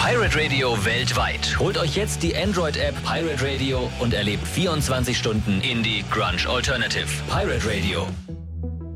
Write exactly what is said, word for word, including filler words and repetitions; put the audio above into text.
Pirate Radio weltweit. Holt euch jetzt die Android-App Pirate Radio und erlebt vierundzwanzig Stunden Indie Grunge Alternative. Pirate Radio.